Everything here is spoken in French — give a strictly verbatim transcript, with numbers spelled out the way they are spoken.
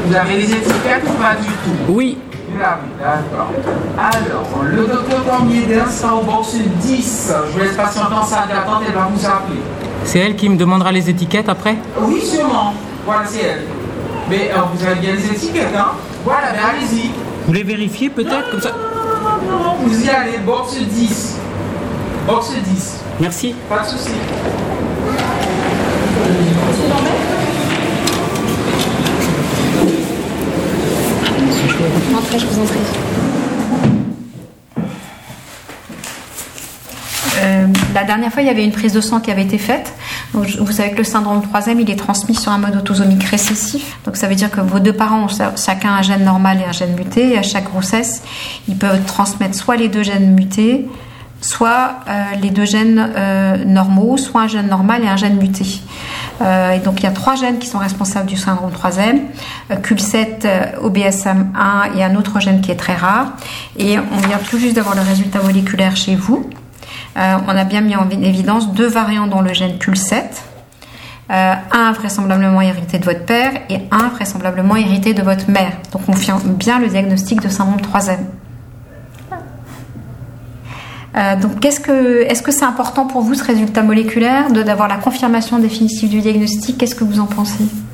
Vous avez les étiquettes ou pas du tout? Oui. Là, oui, d'accord. Alors, le docteur Cormier sera au box dix. Je vous laisse patienter en salle d'attente, elle va vous appeler. C'est elle qui me demandera les étiquettes après? Oui, sûrement. Voilà, c'est elle. Mais alors, vous avez bien les étiquettes, hein? Voilà, mais allez-y. Vous les vérifiez peut-être comme ça? Non, non, non, vous y allez, box dix. Box dix. Merci. Pas de souci. Entrez, je vous en prie. Euh, la dernière fois, il y avait une prise de sang qui avait été faite. Donc, vous savez que le syndrome troisième, il est transmis sur un mode autosomique récessif. Donc, ça veut dire que vos deux parents ont chacun un gène normal et un gène muté. Et à chaque grossesse, ils peuvent transmettre soit les deux gènes mutés, soit euh, les deux gènes euh, normaux, soit un gène normal et un gène muté. Euh, et donc il y a trois gènes qui sont responsables du syndrome troisième, euh, C U L sept, euh, O B S M un et un autre gène qui est très rare. Et on vient tout juste d'avoir le résultat moléculaire chez vous. Euh, on a bien mis en évidence deux variants dans le gène C U L sept, euh, un vraisemblablement hérité de votre père et un vraisemblablement hérité de votre mère. Donc on confirme bien le diagnostic de syndrome troisième. Euh, donc, qu'est-ce que, est-ce que c'est important pour vous ce résultat moléculaire, de, d'avoir la confirmation définitive du diagnostic? Qu'est-ce que vous en pensez?